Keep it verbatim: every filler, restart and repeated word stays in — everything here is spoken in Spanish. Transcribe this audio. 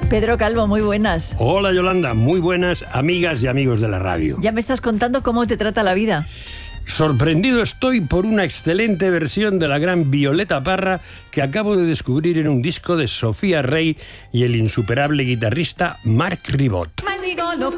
Pedro Calvo, muy buenas. Hola Yolanda, muy buenas amigas y amigos de la radio. Ya me estás contando cómo te trata la vida. Sorprendido estoy por una excelente versión de la gran Violeta Parra que acabo de descubrir en un disco de Sofía Rey y el insuperable guitarrista Marc Ribot. Mendigo, no